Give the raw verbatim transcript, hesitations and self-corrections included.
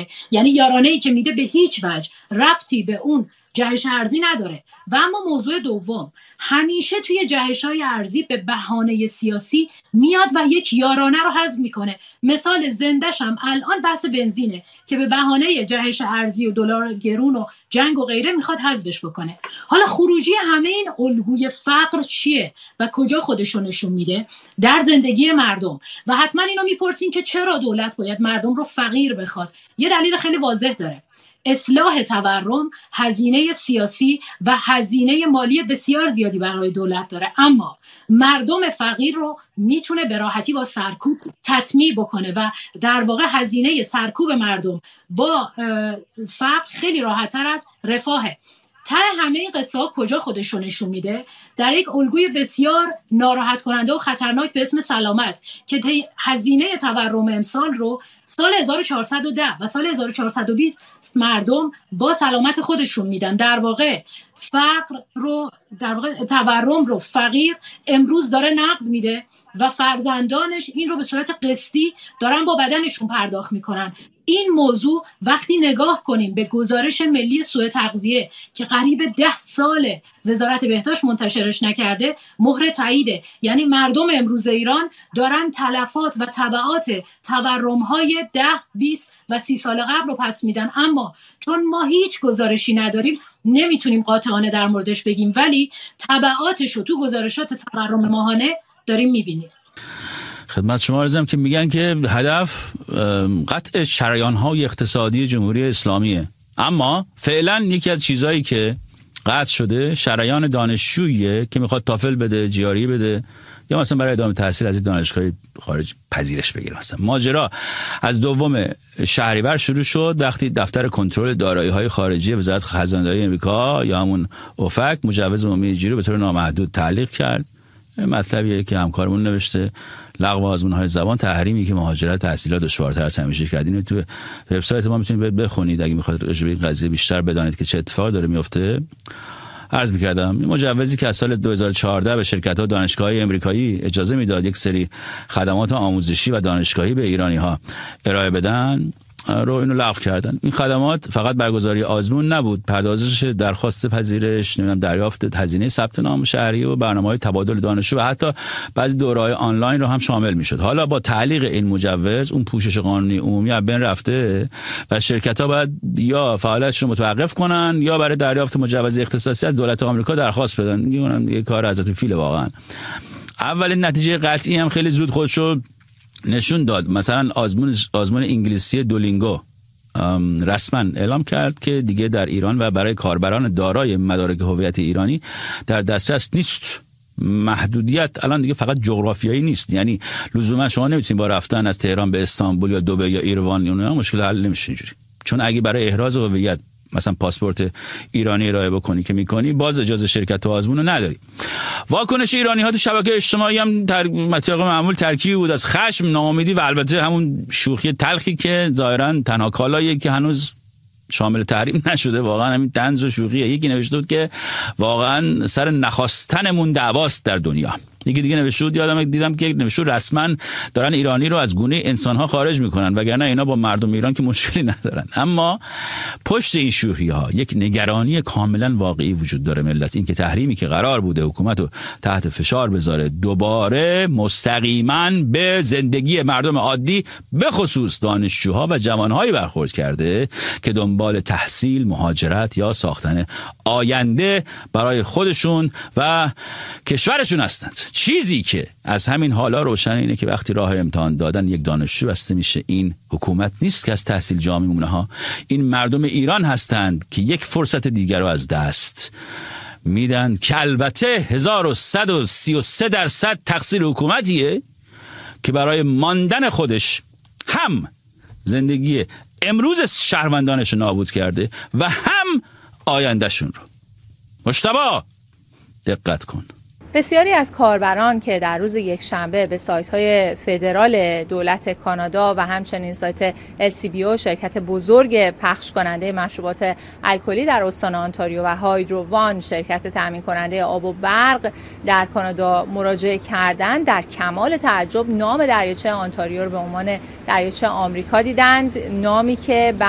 یعنی یارانه‌ای که میده به هیچ وجه ربطی به اون جهش ارزی نداره. و اما موضوع دوم، همیشه توی جهش‌های ارزی به بهانه سیاسی میاد و یک یارانه رو حذف میکنه. مثال زندش هم الان بحث بنزینه که به بهانه جهش ارزی و دلار گرون و جنگ و غیره میخواد حذفش بکنه. حالا خروجی همه این الگوی فقر چیه و کجا خودشو نشون میده؟ در زندگی مردم. و حتما اینو میپرسین که چرا دولت باید مردم رو فقیر بخواد؟ یه دلیل خیلی واضح داره. اصلاح تورم هزینه سیاسی و هزینه مالی بسیار زیادی برای دولت داره، اما مردم فقیر رو میتونه به راحتی با سرکوب تطمیع بکنه و در واقع هزینه سرکوب مردم با فقر خیلی راحت‌تر از رفاهه. ته همه این قصه ها کجا خودش رو نشون میده؟ در یک الگوی بسیار ناراحت کننده و خطرناک به اسم سلامت که هزینه تورم امسال رو سال هزار و چهارصد و ده و سال هزار و چهارصد و بیست مردم با سلامت خودشون میدن. در واقع فقر رو در واقع تورم رو فقیر امروز داره نقد میده و فرزندانش این رو به صورت قسطی دارن با بدنشون پرداخت میکنن. این موضوع وقتی نگاه کنیم به گزارش ملی سوء تغذیه که قریب ده سال وزارت بهداشت منتشرش نکرده، مهر تاییده. یعنی مردم امروز ایران دارن تلفات و تبعات تورم‌های ده، بیست و سی سال قبل رو پس میدن، اما چون ما هیچ گزارشی نداریم نمیتونیم قاطعانه در موردش بگیم، ولی تبعاتش رو تو گزارشات تورم ماهانه داریم میبینیم. خدمت شما عرضم که میگن که هدف قطع شریان‌های اقتصادی جمهوری اسلامیه، اما فعلا یکی از چیزایی که قطع شده شریان دانشجوییه که میخواد تافل بده، جیاری بده یا مثلا برای ادامه تحصیل از دانشگاه خارج پذیرش بگیره. مثلا ماجرا از دوم شهریور شروع شد وقتی دفتر کنترل دارایی‌های خارجی وزارت خزانه‌داری آمریکا یا همون اوفک مجوز عمومی اجاری به طور نامحدود تعلیق کرد. مطلبیه که همکارمون نوشته، لغو آزمون‌های زبان، تحریمی که مهاجرت تحصیلات دشوارتر از همیشه کردین. تو وبسایت ما میتونید بخونید اگه میخواید راجع به این قضیه بیشتر بدانید که چه اتفاقی داره میفته. عرض می‌کردم این مجوزی که از سال دو هزار و چهارده به شرکت‌ها دانشگاه‌های آمریکایی اجازه میداد یک سری خدمات آموزشی و دانشگاهی به ایرانی‌ها ارائه بدن رو اینو لغو کردن. این خدمات فقط برگزاری آزمون نبود، پردازش درخواست پذیرش، نمیدونم دریافت هزینه ثبت نام شهریه و برنامه‌های تبادل دانشجو و حتی بعضی دوره‌های آنلاین رو هم شامل می‌شد. حالا با تعلیق این مجوز اون پوشش قانونی عمومی از بین رفته و شرکت‌ها باید یا فعالیتشون رو متوقف کنن یا برای دریافت مجوز اختصاصی از دولت آمریکا درخواست بدن. میگم یه کار حضرت فیل واقعا. اولین نتیجه قطعی هم خیلی زود خودشو نشون داد. مثلا آزمون آزمون انگلیسی دولینگو رسما اعلام کرد که دیگه در ایران و برای کاربران دارای مدارک هویت ایرانی در دسترس نیست. محدودیت الان دیگه فقط جغرافیایی نیست، یعنی لزوما شما نمیتونید با رفتن از تهران به استانبول یا دبی یا ایروان اونها مشکل حل نمیشه اینجوری، چون اگه برای احراز هویت مثلا پاسپورت ایرانی ارائه بکنی که میکنی باز اجازه شرکت و آزمون رو نداری. واکنش ایرانی ها تو شبکه اجتماعی هم در مطابق معمول ترکیبی بود از خشم، ناامیدی و البته همون شوخی تلخی که ظاهرا تنها کالاییه که هنوز شامل تحریم نشده. واقعا همین طنز و شوخیه. یکی نوشته بود که واقعا سر نخواستنمون دعواست در دنیا. یکی دیگه نوشته بود، یادم دیدم که نوشته رسما دارن ایرانی رو از گونه انسان‌ها خارج میکنن وگرنه اینا با مردم ایران که مشکلی ندارن. اما پشت این شوخی‌ها یک نگرانی کاملا واقعی وجود داره ملت، این که تحریمی که قرار بوده حکومت رو تحت فشار بذاره دوباره مستقیما به زندگی مردم عادی به خصوص دانشجوها و جوانهایی برخورد کرده که دنبال تحصیل، مهاجرت یا ساختن آینده برای خودشون و کشورشون هستند. چیزی که از همین حالا روشن اینه که وقتی راه امتحان دادن یک دانشجو بسته میشه، این حکومت نیست که از تحصیل جا میمونه ها، این مردم ایران هستند که یک فرصت دیگر رو از دست میدن که البته هزار و صد و سی و سه درصد تقصیر حکومتیه که برای ماندن خودش هم زندگی امروز شهروندانش نابود کرده و هم آیندهشون رو. مجتبی دقت کن. بسیاری از کاربران که در روز یک شنبه به سایت‌های فدرال دولت کانادا و همچنین سایت ال سی بی او، شرکت بزرگ پخش کننده مشروبات الکلی در استان آنتاریو، و هایدرووان، شرکت تامین کننده آب و برق در کانادا مراجعه کردند، در کمال تعجب نام دریاچه آنتاریو رو به عنوان دریاچه آمریکا دیدند، نامی که